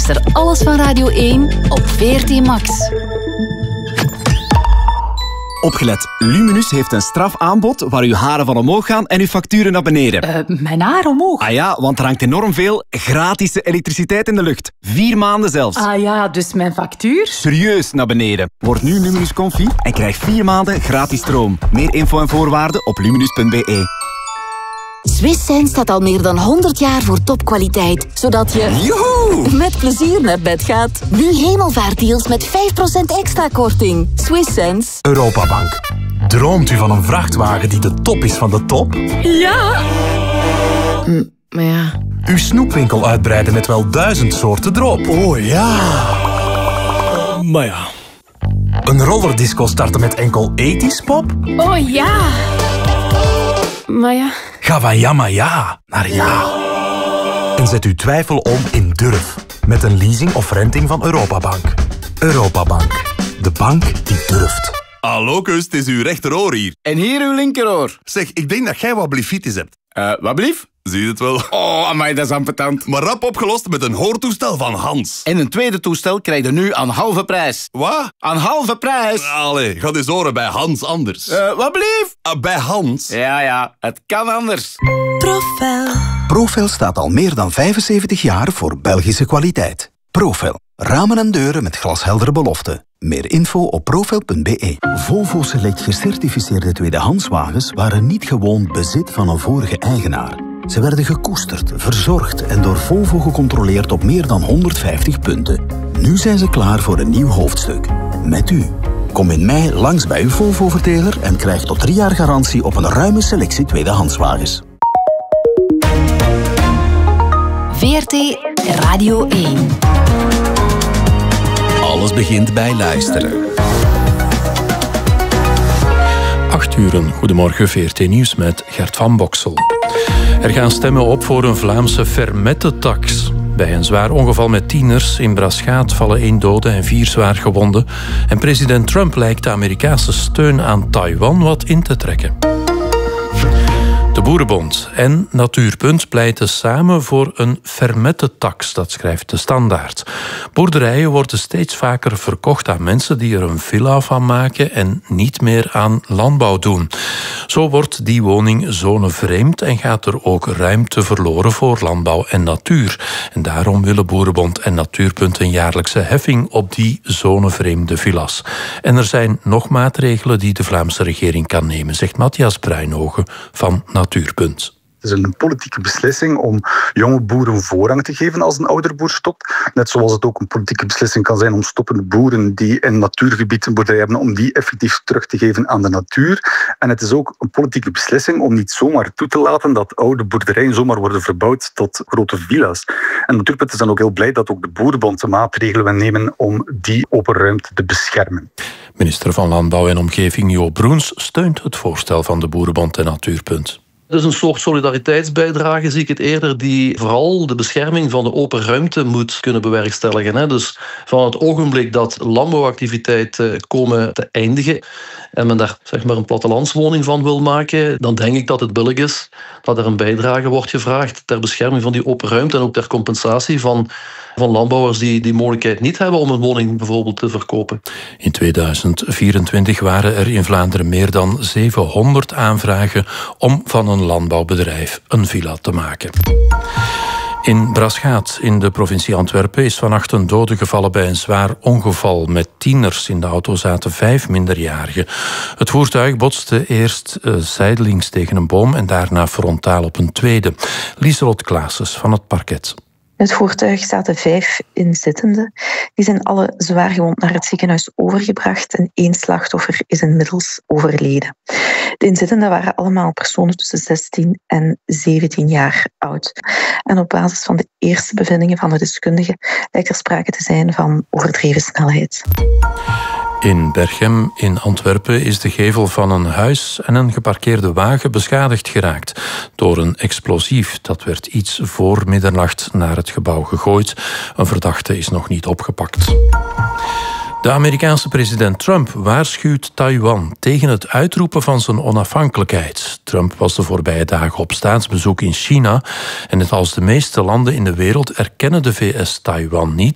Beluister alles van Radio 1 op VRT Max. Opgelet, Luminus heeft een strafaanbod waar uw haren van omhoog gaan en uw facturen naar beneden. Mijn haar omhoog? Ah ja, want er hangt enorm veel gratis elektriciteit in de lucht. 4 maanden zelfs. Ah ja, dus mijn factuur? Serieus naar beneden. Word nu Luminus Comfy en krijg 4 maanden gratis stroom. Meer info en voorwaarden op luminus.be. Swiss Sense staat al meer dan 100 jaar voor topkwaliteit, zodat je Joehoe! met plezier naar bed gaat. Nu hemelvaartdeals met 5% extra korting. Swiss Sense. Europabank. Droomt u van een vrachtwagen die de top is van de top? Ja! Maar ja... Uw snoepwinkel uitbreiden met wel 1000 soorten drop? Oh ja! Maar ja... Een rollerdisco starten met enkel 80's pop? Oh ja! Maar ja... Ga van ja maar ja naar ja. En zet uw twijfel om in durf. Met een leasing of renting van Europabank. Europabank. De bank die durft. Hallo kus, het is uw rechteroor hier. En hier uw linkeroor. Zeg, ik denk dat jij wat blifitis hebt. Wat blief? Zie je het wel? Oh, amai, dat is ambetant. Maar rap opgelost met een hoortoestel van Hans. En een tweede toestel krijg je nu aan halve prijs. Wat? Aan halve prijs? Allee, ga eens horen bij Hans anders. Wat blief? Bij Hans? Ja, het kan anders. Profel staat al meer dan 75 jaar voor Belgische kwaliteit. Profel. Ramen en deuren met glasheldere beloften. Meer info op profel.be. Volvo Select gecertificeerde tweedehandswagens waren niet gewoon bezit van een vorige eigenaar. Ze werden gekoesterd, verzorgd en door Volvo gecontroleerd op meer dan 150 punten. Nu zijn ze klaar voor een nieuw hoofdstuk. Met u. Kom in mei langs bij uw Volvo-verteler en krijg tot 3 jaar garantie op een ruime selectie tweedehandswagens. VRT Radio 1. Alles begint bij luisteren. 8 uur, goedemorgen, VRT Nieuws met Gert van Boksel. Er gaan stemmen op voor een Vlaamse fermette-tax. Bij een zwaar ongeval met tieners in Braschaat vallen 1 dode en 4 zwaar gewonden. En president Trump lijkt de Amerikaanse steun aan Taiwan wat in te trekken. De Boerenbond en Natuurpunt pleiten samen voor een fermette-tax, dat schrijft de Standaard. Boerderijen worden steeds vaker verkocht aan mensen die er een villa van maken en niet meer aan landbouw doen. Zo wordt die woning zonevreemd en gaat er ook ruimte verloren voor landbouw en natuur. En daarom willen Boerenbond en Natuurpunt een jaarlijkse heffing op die zonevreemde villa's. En er zijn nog maatregelen die de Vlaamse regering kan nemen, zegt Matthias Bruinhogen van Natuurpunt. Het is een politieke beslissing om jonge boeren voorrang te geven als een oudere boer stopt. Net zoals het ook een politieke beslissing kan zijn om stoppende boeren die in natuurgebieden boerderij hebben, om die effectief terug te geven aan de natuur. En het is ook een politieke beslissing om niet zomaar toe te laten dat oude boerderijen zomaar worden verbouwd tot grote villa's. En Natuurpunt is dan ook heel blij dat ook de Boerenbond de maatregelen wil nemen om die open ruimte te beschermen. Minister van Landbouw en Omgeving Jo Broens steunt het voorstel van de Boerenbond en Natuurpunt. Dus een soort solidariteitsbijdrage zie ik het eerder, die vooral de bescherming van de open ruimte moet kunnen bewerkstelligen. Dus van het ogenblik dat landbouwactiviteiten komen te eindigen en men daar zeg maar een plattelandswoning van wil maken, dan denk ik dat het billig is dat er een bijdrage wordt gevraagd ter bescherming van die open ruimte en ook ter compensatie van landbouwers die die mogelijkheid niet hebben om een woning bijvoorbeeld te verkopen. In 2024 waren er in Vlaanderen meer dan 700 aanvragen om van een landbouwbedrijf een villa te maken. In Braschaat in de provincie Antwerpen is vannacht een dode gevallen bij een zwaar ongeval met tieners. In de auto zaten 5 minderjarigen. Het voertuig botste eerst zijdelings tegen een boom en daarna frontaal op een tweede. Lieselot Klaassens van het parket. In het voertuig zaten 5 inzittenden. Die zijn alle zwaar gewond naar het ziekenhuis overgebracht en 1 slachtoffer is inmiddels overleden. De inzittenden waren allemaal personen tussen 16 en 17 jaar oud. En op basis van de eerste bevindingen van de deskundigen lijkt er sprake te zijn van overdreven snelheid. In Berchem in Antwerpen is de gevel van een huis en een geparkeerde wagen beschadigd geraakt door een explosief. Dat werd iets voor middernacht naar het gebouw gegooid. Een verdachte is nog niet opgepakt. De Amerikaanse president Trump waarschuwt Taiwan tegen het uitroepen van zijn onafhankelijkheid. Trump was de voorbije dagen op staatsbezoek in China en net als de meeste landen in de wereld erkennen de VS Taiwan niet